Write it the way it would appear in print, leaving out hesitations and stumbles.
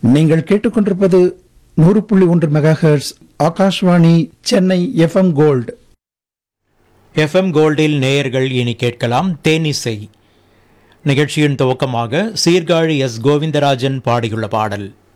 நீங்கள் கேட்டுக்கொண்டிருப்பது 100.1 megahertz Akashvani Chennai FM gold. FM கோல்டில் நேயர்கள் இனி கேட்கலாம் தேனிசை. நிகழ்ச்சியின் துவக்கமாக சீர்காழி எஸ் கோவிந்தராஜன் பாடியுள்ள பாடல்.